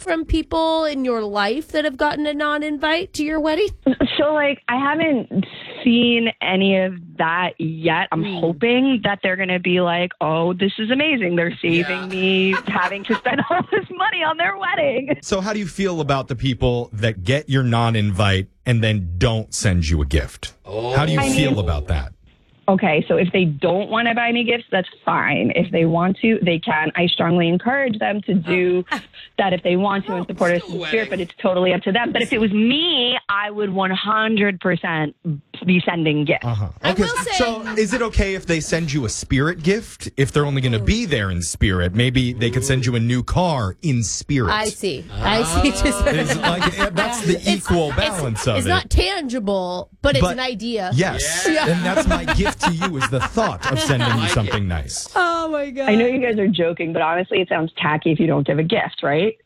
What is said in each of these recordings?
from people in your life that have gotten a non-invite to your wedding? So, like, I haven't seen any of that yet. I'm hoping that they're going to be like, oh, this is amazing. They're saving me having to spend all this money on their wedding. So how do you feel about the people that get your non-invite and then don't send you a gift? How do you feel about that? Okay, so if they don't want to buy me gifts, that's fine. If they want to, they can. I strongly encourage them to do that if they want to and support us in spirit, but it's totally up to them. But if it was me, I would 100% be sending gifts. Okay, so is it okay if they send you a spirit gift? If they're only going to be there in spirit, maybe they could send you a new car in spirit. I see. Just That's the equal balance of it. It's not tangible, but it's an idea. Yes, and that's my gift to you is the thought of sending you something nice. Oh, my God. I know you guys are joking, but honestly, it sounds tacky if you don't give a gift, right?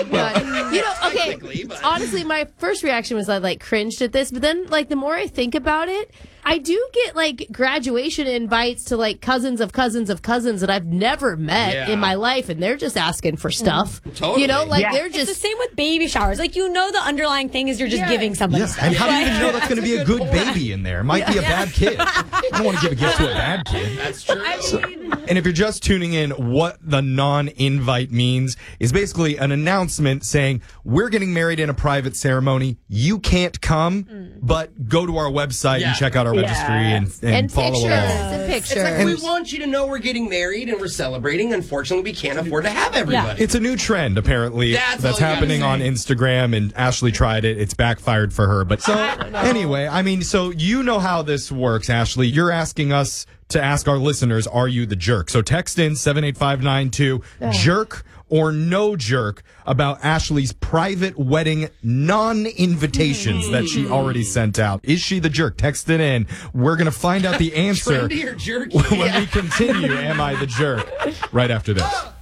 Honestly, my first reaction was I like cringed at this, but then like the more I think about it, I do get like graduation invites to like cousins of cousins of cousins that I've never met in my life, and they're just asking for stuff. Totally. You know, like they're It's just the same with baby showers. Like, you know, the underlying thing is you're just giving somebody stuff. And how do you even know that's going to be a good baby in there? It might be a bad kid. I don't want to give a gift to a bad kid. That's true. And if you're just tuning in, what the non-invite means is basically an announcement saying, we're getting married in a private ceremony. You can't come, but go to our website and check out our registry and follow pictures. along. And pictures. It's like, we want you to know we're getting married and we're celebrating. Unfortunately, we can't afford to have everybody. It's a new trend, apparently, that's happening on Instagram, and Ashley tried it. It's backfired for her. But so, anyway, I mean, so you know how this works, Ashley. You're asking us to ask our listeners, are you the jerk? So text in 78592, jerk or no jerk, about Ashley's private wedding non-invitations that she already sent out. Is she the jerk? Text it in. We're going to find out the answer Trendy or jerky? when we continue Am I the Jerk? Right after this.